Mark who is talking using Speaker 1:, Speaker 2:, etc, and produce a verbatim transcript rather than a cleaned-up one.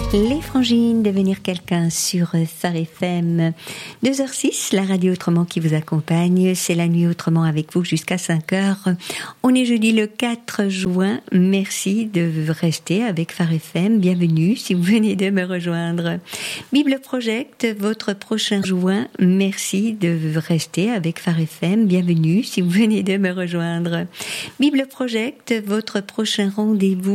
Speaker 1: Les Frangines, devenir quelqu'un sur Phare F M. deux heures six, la radio autrement qui vous accompagne. C'est la nuit autrement avec vous jusqu'à cinq heures. On est jeudi le quatre juin. Merci de rester avec Phare F M. Bienvenue si vous venez de me rejoindre. Bible Project, votre prochain juin. Merci de rester avec Phare F M. Bienvenue si vous venez de me rejoindre. Bible Project, votre prochain rendez-vous